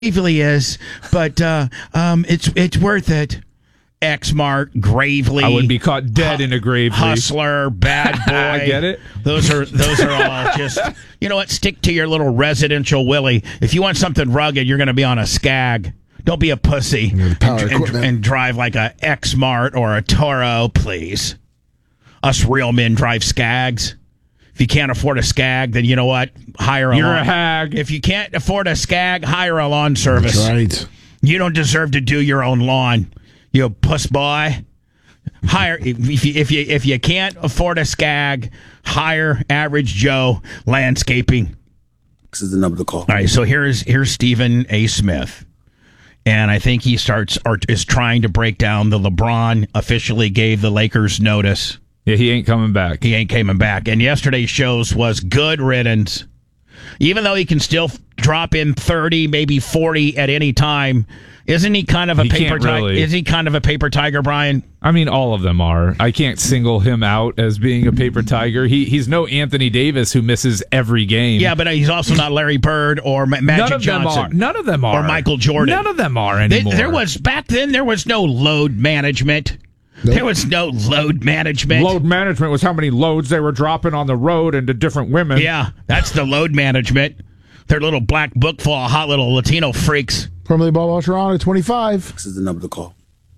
Gravely is, but it's worth it. Xmart, Gravely. I would be caught dead in a Gravely. Hustler, Bad Boy. I get it. Those are all just, you know what? Stick to your little residential Willie. If you want something rugged, you're going to be on a Skag. Don't be a pussy and drive like a Xmart or a Toro, please. Us real men drive Skags. If you can't afford a Skag, then you know what? Hire a You're lawn. a hag. If you can't afford a Skag, hire a lawn service. That's right. You don't deserve to do your own lawn, you puss boy. Hire if you can't afford a Skag, hire Average Joe Landscaping. This is the number to call. All right, so here's Stephen A. Smith. And I think he is trying to break down the LeBron officially gave the Lakers notice. Yeah, he ain't coming back. He ain't coming back. And yesterday's shows was good riddance. Even though he can still drop in 30, maybe 40 at any time, isn't he kind of a paper tiger? Is he kind of a paper tiger, Brian? I mean, all of them are. I can't single him out as being a paper tiger. He's no Anthony Davis who misses every game. Yeah, but he's also not Larry Bird or Magic Johnson. None of them are. Or Michael Jordan. None of them are anymore. Back then, there was no load management. Nope. There was no load management. Load management was how many loads they were dropping on the road into different women. Yeah, that's the load management. Their little black book full of hot little Latino freaks. Formerly Ball Washer on at 25. This is the number to call.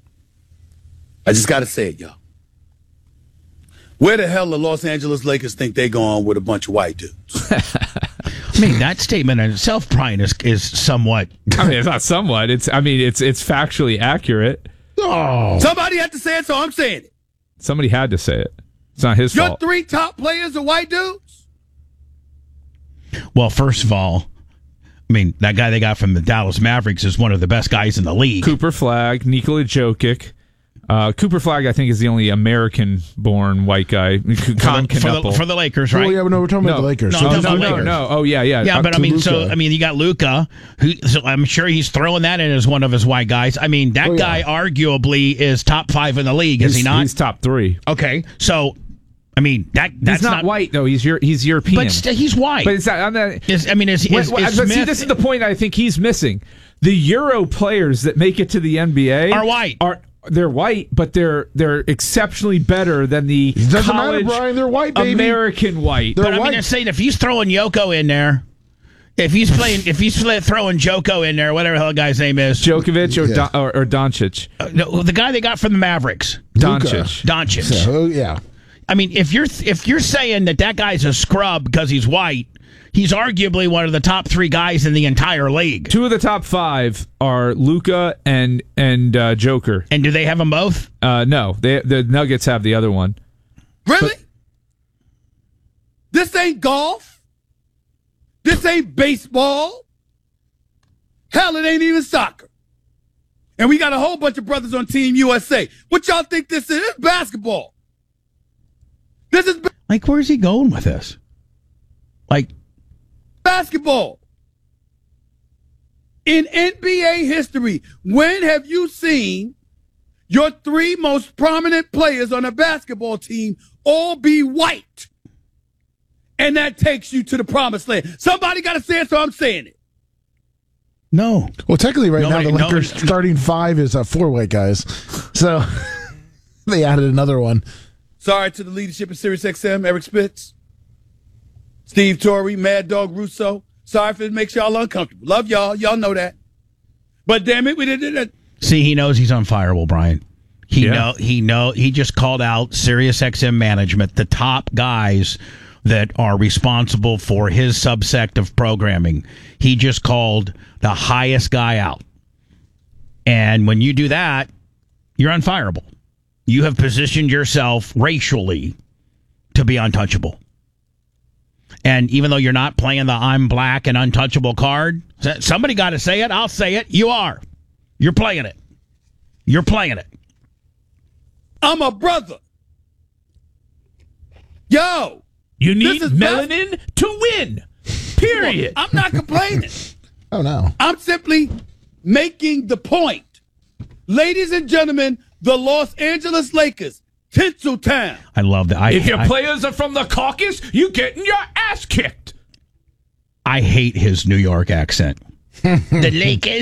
I just got to say it, y'all. Where the hell the Los Angeles Lakers think they going with a bunch of white dudes? I mean, that statement in itself, Brian, is somewhat. I mean, it's not somewhat. It's factually accurate. Oh. Somebody had to say it, so I'm saying it. Somebody had to say it. It's not his fault. Your 3 top players are white dudes? Well, first of all, I mean, that guy they got from the Dallas Mavericks is one of the best guys in the league. Cooper Flagg, Nikola Jokic. Cooper Flagg, I think, is the only American-born white guy. For the Lakers, right? Oh, yeah, but no, we're talking about the Lakers. No. Oh, yeah. Yeah, but you got Luka, so I'm sure he's throwing that in as one of his white guys. I mean, that guy arguably is top 5 in the league, is he not? He's top 3. Okay, so I mean that's he's not white though. He's European, but he's white. But it's not. See, this is the point I think he's missing. The Euro players that make it to the NBA are white. They're white, but they're exceptionally better than the college Brian, they're white, baby. American white. But I'm saying if he's throwing Yoko in there, if he's throwing Joko in there, whatever the hell the guy's name is, Djokovic or Doncic, the guy they got from the Mavericks, Doncic. So, yeah. I mean, if you're saying that guy's a scrub because he's white, he's arguably one of the top 3 guys in the entire league. 2 of the top 5 are Luka and Joker. And do they have them both? No, the Nuggets have the other one. Really? This ain't golf. This ain't baseball. Hell, it ain't even soccer. And we got a whole bunch of brothers on Team USA. What y'all think this is? It's basketball. This is like, where's he going with this? Like, basketball. In NBA history, when have you seen your 3 most prominent players on a basketball team all be white? And that takes you to the promised land. Somebody got to say it, so I'm saying it. No. Well, technically now the Lakers starting 5 is 4 white guys. So they added another one. Sorry to the leadership of SiriusXM, Eric Spitz, Steve Torrey, Mad Dog Russo. Sorry if it makes y'all uncomfortable. Love y'all. Y'all know that. But damn it, we did it. See, he knows he's unfireable, Brian. He just called out SiriusXM management, the top guys that are responsible for his subsect of programming. He just called the highest guy out. And when you do that, you're unfireable. You have positioned yourself racially to be untouchable. And even though you're not playing the I'm black and untouchable card, somebody got to say it. I'll say it. You are. You're playing it. You're playing it. I'm a brother. Yo. You need melanin to win. Period. I'm not complaining. Oh, no. I'm simply making the point. Ladies and gentlemen, the Los Angeles Lakers, Tinseltown. I love that. If your players are from the caucus, you getting your ass kicked. I hate his New York accent. The Lakers.